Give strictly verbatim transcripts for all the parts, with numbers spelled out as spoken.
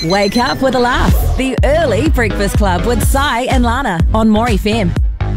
Wake up with a laugh. The Early Breakfast Club with Sai and Lana on More F M.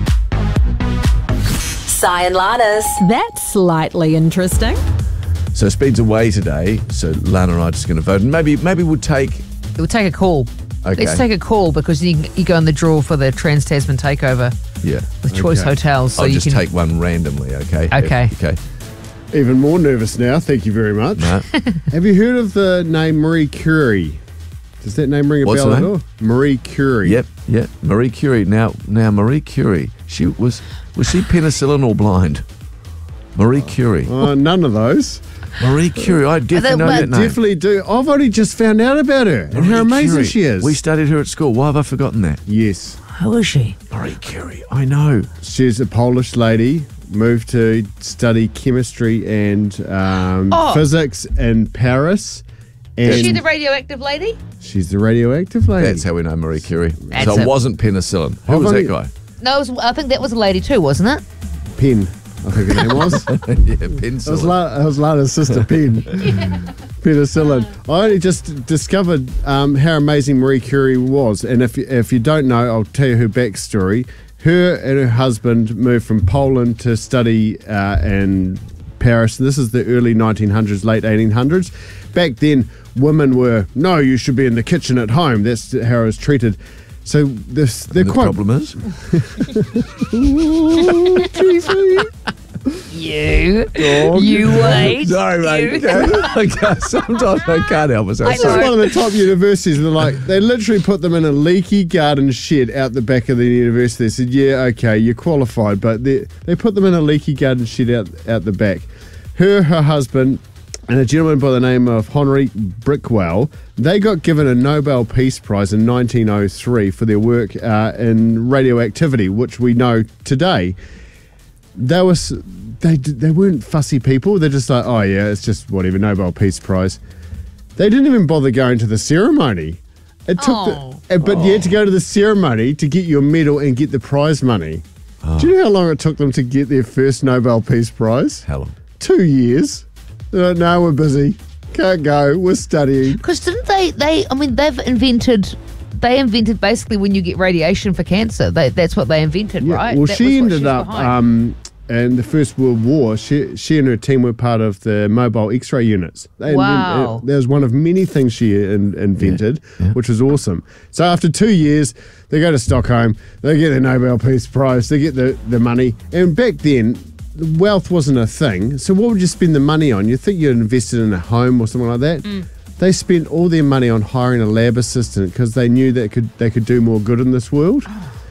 Sai and Lana's. That's slightly interesting. So Speed's away today, so Lana and I are just going to vote. And maybe maybe we'll take... We'll take a call. Okay. Let's take a call because you, you go in the draw for the Trans-Tasman takeover Yeah. with Choice Okay. Hotels. So I'll you just can take one randomly, okay? Okay. Okay. Even more nervous now. Thank you very much. No. Have you heard of the name Marie Curie? Does that name ring a What's bell the at name? all? Marie Curie. Yep, yep. Marie Curie. Now, now Marie Curie. She was was she penicillin or blind? Marie Curie. Uh, none of those. Marie Curie. I definitely know well, that name. Definitely do. I've only just found out about her and how Marie amazing Curie. she is. We studied her at school. Why have I forgotten that? yes. Who is she? Marie Curie. I know. She's a Polish lady, moved to study chemistry and um, Oh. physics in Paris. And Is she the radioactive lady? she's the radioactive lady. That's how we know Marie Curie. That's so it it. wasn't penicillin. Who I've was only- that guy? No, it was, I think that was a lady too, wasn't it? Penn, I think her name was. yeah, It was, penicillin. La- it was Lana's sister, Penn. Penicillin. I only just discovered um, how amazing Marie Curie was. And if, if you don't know, I'll tell you her backstory. Her and her husband moved from Poland to study uh, in Paris. This is the early nineteen hundreds, late eighteen hundreds. Back then, women were, no, you should be in the kitchen at home. That's how it was treated. So this, they're And the quite... problem is? You. Oh, You wait. Sorry, mate. You. Okay, sometimes I can't help myself. I This is know. one of the top universities. They're like, they literally put them in a leaky garden shed out the back of the university. They said, yeah, okay, you're qualified, but they they put them in a leaky garden shed out, out the back. Her, her husband, and a gentleman by the name of Henri Brickwell, they got given a Nobel Peace Prize in nineteen oh three for their work uh, in radioactivity, which we know today. They were s- they d- they weren't fussy people. They're just like, oh yeah, it's just whatever, Nobel Peace Prize. They didn't even bother going to the ceremony. It took, Oh. the, uh, but you had to go to the ceremony to get your medal and get the prize money. Do you know how long it took them to get their first Nobel Peace Prize? How long? Two years. They're like, no, we're busy. Can't go. We're studying. Because didn't they, they, I mean, they've invented, they invented basically when you get radiation for cancer. They, that's what they invented, Yeah, right? Well, That was she what ended was up behind. um, in the First World War. She she and her team were part of the mobile X-ray units. They Wow. invent- uh, that was one of many things she in, invented, which was awesome. So after two years, they go to Stockholm. They get the Nobel Peace Prize. They get the, the money. And back then, wealth wasn't a thing. So what would you spend the money on? You think you'd invested in a home or something like that? Mm. They spent all their money on hiring a lab assistant because they knew that could they could do more good in this world.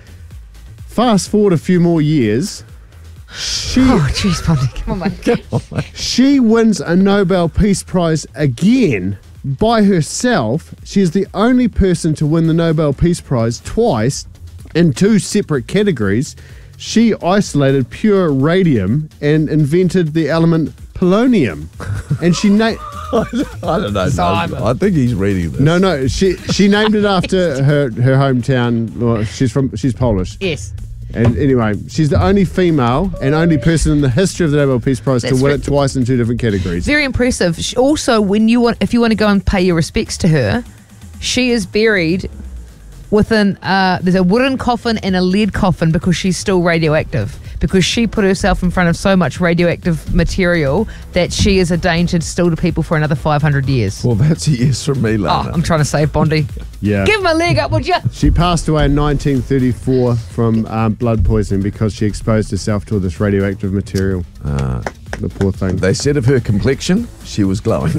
Fast forward a few more years, she Oh, jeez, Bundy, come on, mate. she wins a Nobel Peace Prize again by herself. She's the only person to win the Nobel Peace Prize twice in two separate categories. She isolated pure radium and invented the element polonium. And she named... I don't know. Simon. I think he's reading this. No, no, she she named it after her, her hometown. Well, she's from she's Polish. Yes. And anyway, she's the only female and only person in the history of the Nobel Peace Prize That's to win right. it twice in two different categories. Very impressive. She- Also, when you want, if you want to go and pay your respects to her, she is buried within, uh, there's a wooden coffin and a lead coffin because she's still radioactive. Because she put herself in front of so much radioactive material that she is a danger still to people for another five hundred years. Well, that's a yes from me, Oh, Lana. I'm trying to save Bondi. Yeah. Give him a leg up, would you? She passed away in nineteen thirty-four from um, blood poisoning because she exposed herself to all this radioactive material. Uh, The poor thing. they said of her complexion, she was glowing.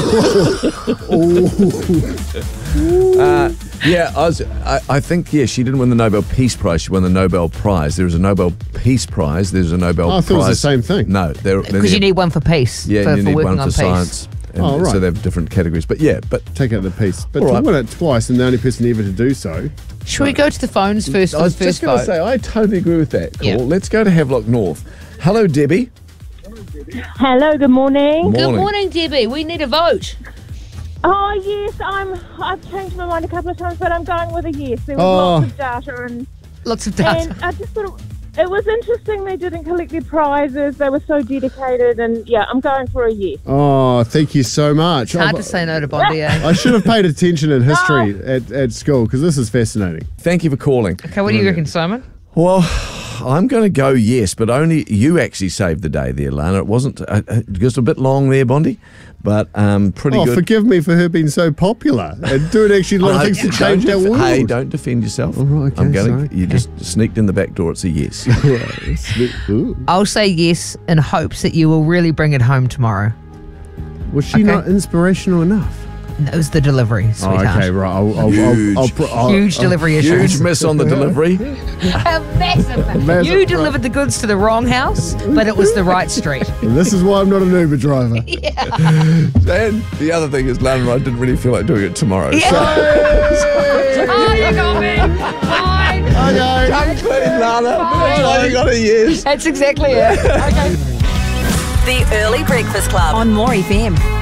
uh, yeah, I, was, I, I think, yeah, she didn't win the Nobel Peace Prize. She won the Nobel Prize. There was a Nobel Peace Prize. There's a Nobel Oh, I Prize. thought it was the same thing. No. they're- they're- Because you need one for peace. Yeah, for, and you for need working one on for peace. science. And Oh, right. So they have different categories. But yeah, but Take out the piece. But All to right. win it twice and the only person ever to do so. Should we go to the phones first I for the was first just going to vote? say, I totally agree with that call. Yeah. Let's go to Havelock North. Hello, Debbie. Hello, good morning. Good Morning. morning, Debbie. We need a vote. Oh yes, I'm. I've changed my mind a couple of times, but I'm going with a yes. There was Oh. lots of data, and Lots of data. and I just thought, it, It was interesting they didn't collect their prizes. They were so dedicated, and yeah, I'm going for a yes. Oh, thank you so much. It's hard I, to say no to Bondi, eh? I should have paid attention in history at, at school because this is fascinating. Thank you for calling. Okay, what do you reckon, Simon? Well, I'm going to go yes, but only you actually saved the day there, Lana. It wasn't uh, uh, just a bit long there, Bondi, but um, pretty Oh, good. forgive me for her being so popular and doing actually a lot of Uh, things to don't change our def- world. Hey, don't defend yourself. Oh, right, okay, I'm gonna, sorry. You just sneaked in the back door. It's a yes. Ooh. I'll say yes in hopes that you will really bring it home tomorrow. Was she Okay. not inspirational enough? That was the delivery, Oh, sweetheart. okay, right. I'll, I'll, Huge. I'll, I'll, put- I'll, Huge I'll, delivery issues. Huge miss on the delivery. A massive. Massive, You right. delivered the goods to the wrong house, but it was the right street. And this is why I'm not an Uber driver. And the other thing is, Lana and I didn't really feel like doing it tomorrow. Yeah. So, Oh, you got me. Fine. come clean, Lana. Fine. You got a yes. That's exactly it. Okay. The Early Breakfast Club on More F M.